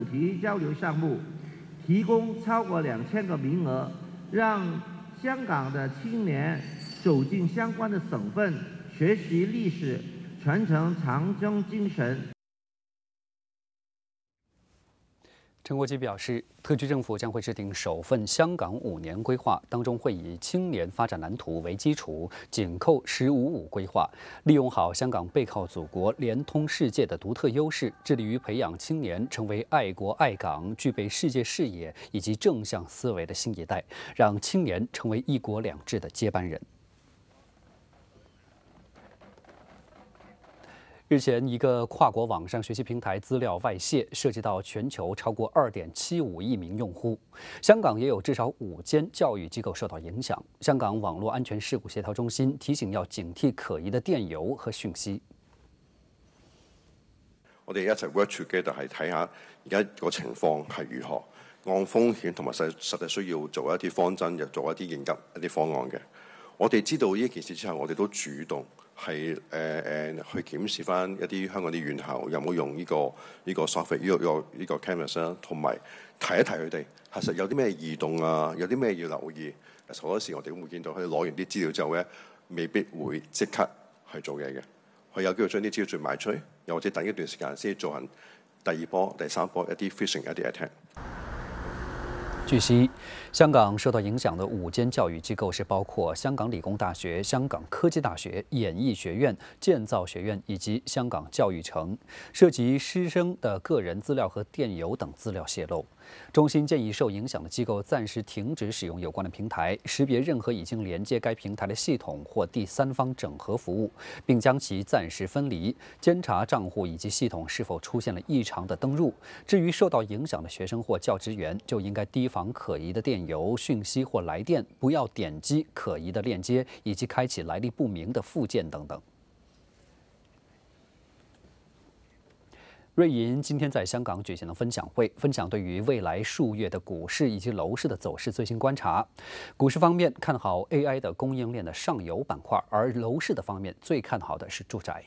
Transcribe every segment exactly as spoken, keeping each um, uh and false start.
主题交流项目，提供超过两千个名额，让香港的青年走进相关的省份，学习历史，传承长征精神。 陈国基表示，特区政府将会制定首份香港五年规划，当中会以青年发展蓝图为基础，紧扣“十五五”规划，利用好香港背靠祖国、联通世界的独特优势，致力于培养青年成为爱国爱港、具备世界视野以及正向思维的新一代，让青年成为“一国两制”的接班人。日前，一个跨国网上学习平台资料外泄，涉及到全球超过二点七五亿名用户。香港也有至少五间教育机构受到影响。香港网络安全事故协调中心提醒要警惕可疑的電郵和訊息。 我哋一齊 work together 係睇下而家個情況係如何，按風險同埋實實際需要做一啲方針，又做一啲應急一啲方案嘅。我哋知道呢件事之後，我哋都主動係誒誒去檢視翻一啲香港啲院校有冇用呢、這個呢、這個 software 呢、這個呢、這個 canvas 啦，同埋提一提佢哋，其實有啲咩異動啊，有啲咩要留意。好多時我哋都會見到佢哋攞完啲資料之後咧，未必會即刻去做嘢嘅，佢有機會將啲資料再賣出去，又或者等一段時間先做行第二波、第三波一啲 phishing 一啲 attack。 據悉，香港受到影響的五間教育機構是包括香港理工大學、香港科技大學、演藝學院、建造學院以及香港教育城，涉及師生的個人資料和電郵等資料洩露。中心建議受影響的機構暫時停止使用有關的平台，識別任何已經連接該平台的系統或第三方整合服務，並將其暫時分離，監察賬戶以及系統是否出現了異常的登入。至於受到影響的學生或教職員，就應該提防可疑的電郵、訊息或來電，不要點擊可疑的鏈接，以及開啟來歷不明的附件等等。瑞銀今天在香港舉行了分享會，分享對於未來數月的股市以及樓市的走勢最新觀察。股市方面看好 A I 的供應鏈的上游板塊，而樓市的方面最看好的是住宅。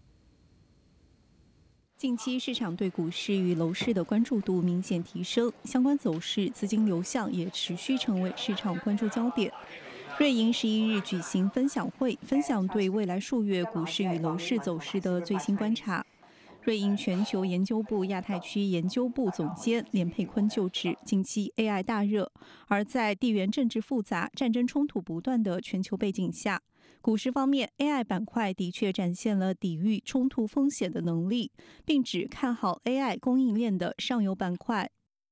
近期市場對股市與樓市的關注度明顯提升，相關走勢、資金流向也持續成為市場關注焦點。瑞銀十一日舉行分享會，分享對未來數月股市與樓市走勢的最新觀察。瑞銀全球研究部亞太區研究部總監連佩坤就指，近期 A I 大熱，而在地緣政治複雜、戰爭衝突不斷的全球背景下，股市方面 A I 板塊的確展現了抵禦衝突風險的能力，並只看好 A I 供應鏈的上游板塊。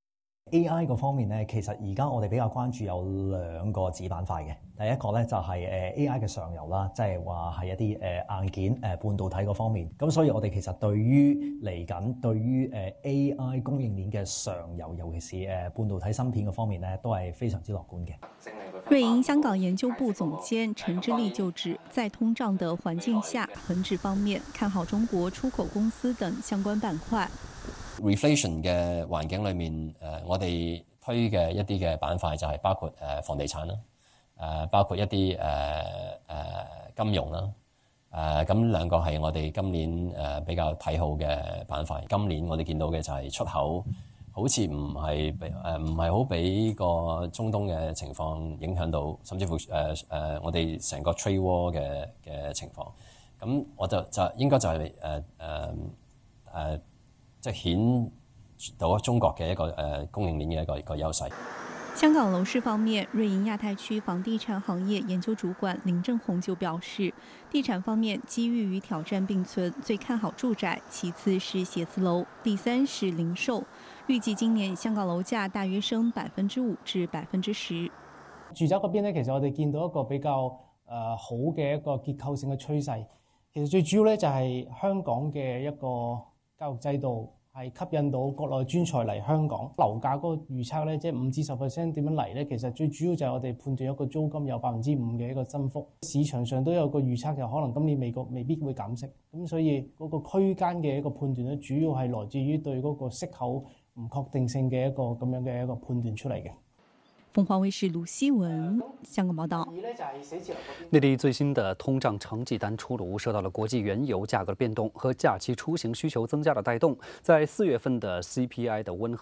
A I 嗰方面咧，其實而家我哋比較關注有兩個子板塊嘅。第一個咧就係誒 A I 嘅上游啦，即係話係一啲誒硬件誒半導體嗰方面。咁所以我哋其實對於嚟緊對於誒 A I 供應鏈嘅上游，尤其是誒半導體芯片嗰方面咧，都係非常之樂觀嘅。 瑞銀香港研究部總監陳之利就指，在通脹的環境下，恒指方面看好中國出口公司等相關板塊。 Reflation 嘅環境裏面，誒、呃、我哋推嘅一啲嘅板塊就係包括誒、呃、房地產啦，誒、呃、包括一啲誒誒金融啦，誒咁兩個係我哋今年誒、呃、比較睇好嘅板塊。今年我哋見到嘅就係出口好似唔係誒唔係好俾個中東嘅情況影響到，甚至乎誒誒、呃、我哋成個 trade war 嘅嘅情況。咁我就就應該就係誒誒誒。呃呃即係顯到中國嘅一個誒供應鏈嘅一個一個優勢。 香港樓市方面，瑞銀亞太區房地產行業研究主管林正宏就表示，地產方面機遇與挑戰並存，最看好住宅，其次是寫字樓，第三是零售。預計今年香港樓價大約升百分之五至百分之十。 住宅嗰邊咧，其實我哋見到一個比較誒、呃、好嘅一個結構性嘅趨勢。其實最主要咧就係香港嘅一個教育制度係吸引到國內專才嚟香港，樓價嗰個預測咧，即係五至十 percent 點樣嚟咧？其實最主要就係我哋判斷一個租金有百分之五嘅一個增幅。市場上都有個預測，就可能今年美國未必會減息，咁所以嗰個區間嘅一個判斷咧，主要係來自於對嗰個息口唔確定性嘅一個咁樣嘅一個判斷出嚟嘅。 凤凰卫视卢希文香港报道。 内地最新的通胀成绩单出炉，受到了国际原油价格的变动和假期出行需求增加的带动，在四月份的 C P I 的温和